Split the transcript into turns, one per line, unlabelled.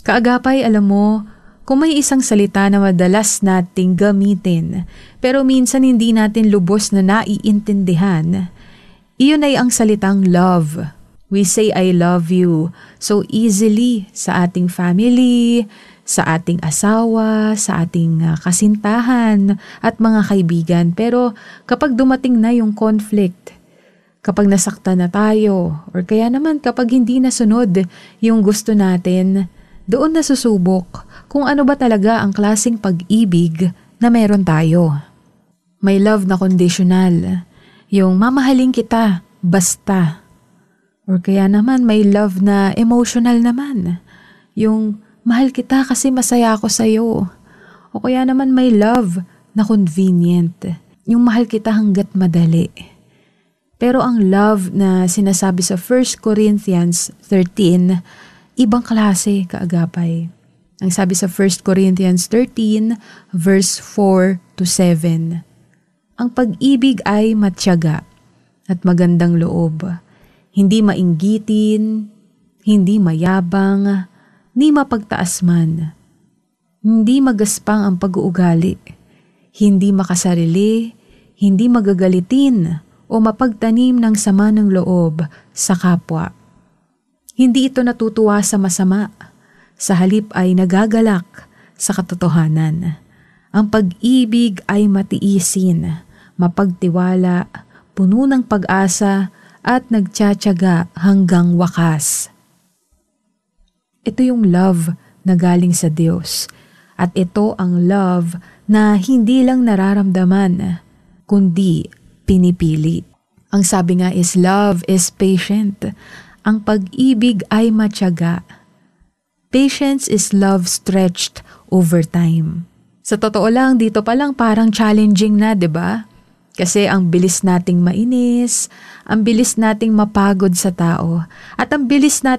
Kaagapay, alam mo, kung may isang salita na madalas nating gamitin, pero minsan hindi natin lubos na naiintindihan, iyon ay ang salitang love. We say I love you so easily sa ating family, sa ating asawa, sa ating kasintahan at mga kaibigan. Pero kapag dumating na yung conflict, kapag nasaktan na tayo, or kaya naman kapag hindi nasunod yung gusto natin, doon nasusubok kung ano ba talaga ang klaseng pag-ibig na meron tayo. May love na conditional, yung mamahalin kita basta. Or kaya naman may love na emotional naman, yung mahal kita kasi masaya ako sa'yo. O kaya naman may love na convenient, yung mahal kita hanggat madali. Pero ang love na sinasabi sa 1 Corinthians 13, ibang klase, kaagapay. Ang sabi sa 1 Corinthians 13 verse 4 to 7. Ang pag-ibig ay matyaga at magandang loob. Hindi mainggitin, hindi mayabang, ni mapagtaas man. Hindi magaspang ang pag-uugali. Hindi makasarili, hindi magagalitin o mapagtanim ng sama ng loob sa kapwa. Hindi ito natutuwa sa masama, sa halip ay nagagalak sa katotohanan. Ang pag-ibig ay matiisin, mapagtiwala, puno ng pag-asa at nagtsatsaga hanggang wakas. Ito yung love na galing sa Diyos at ito ang love na hindi lang nararamdaman kundi pinipili. Ang sabi nga is love is patient. Ang pag-ibig ay matyaga. Patience is love stretched over time. Sa totoo lang, dito pa lang parang challenging na, 'di ba? Kasi ang bilis nating mainis, ang bilis nating mapagod sa tao, at ang bilis nating